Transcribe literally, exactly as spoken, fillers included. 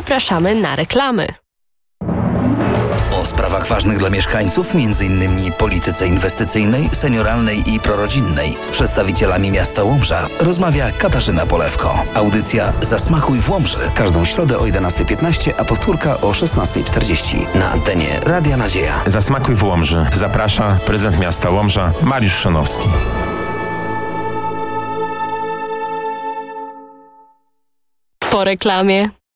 zapraszamy na reklamy. O sprawach ważnych dla mieszkańców, między innymi polityce inwestycyjnej, senioralnej i prorodzinnej, z przedstawicielami miasta Łomża rozmawia Katarzyna Polewko. Audycja Zasmakuj w Łomży. Każdą środę o jedenasta piętnaście, a powtórka o szesnasta czterdzieści na antenie Radia Nadzieja. Zasmakuj w Łomży. Zaprasza prezydent miasta Łomża Mariusz Szonowski. Po reklamie.